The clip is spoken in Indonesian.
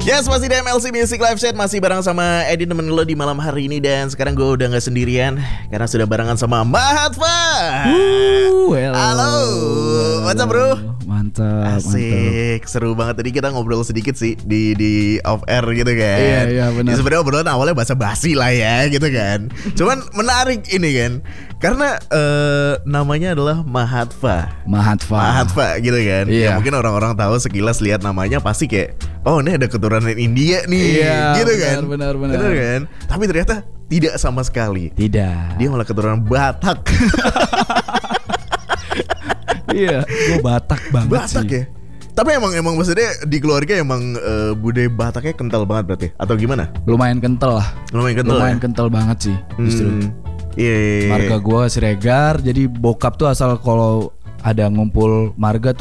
Yes, masih di MLC Music Live Set. Masih bareng sama Edi, temen lo di malam hari ini. Dan sekarang gue udah gak sendirian karena sudah barengan sama Mahatfa. Halo, what's up bro? Mantap. Asik, seru banget. Tadi kita ngobrol sedikit sih di off air gitu kan. Iya benar. Ya, sebenarnya obrolan awalnya basa-basi lah ya gitu kan. Cuman menarik ini kan, karena namanya adalah Mahatfa gitu kan. Iya. Ya, mungkin orang-orang tahu sekilas lihat namanya pasti kayak, oh ini ada keturunan India nih, iya, gitu benar, kan. Benar kan? Tapi ternyata tidak sama sekali. Tidak. Dia malah keturunan Batak. Iya, gue Batak banget Batak sih. ya. Tapi emang maksudnya di keluarga emang budaya Bataknya kental banget berarti, atau gimana? Lumayan kental lah. Lumayan kental banget sih justru. Iya. Marga gue Siregar, jadi bokap tuh asal kalau ada ngumpul marga tuh